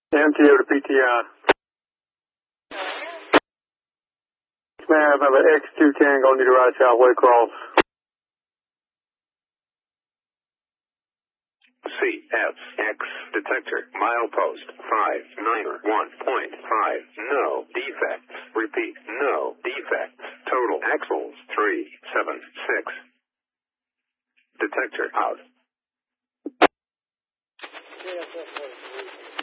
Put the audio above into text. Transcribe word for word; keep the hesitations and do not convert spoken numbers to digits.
M T O to P T I. Ma'am, I have an X two ten going to need a right southway cross. C F X detector milepost five nine one point five. No defects. Repeat, no defects. Total axles three seven six. Detector out.